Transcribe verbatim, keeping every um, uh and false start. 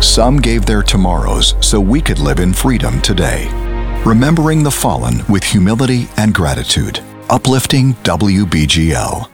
Some gave their tomorrows so we could live in freedom today. Remembering the fallen with humility and gratitude. Uplifting W B G L.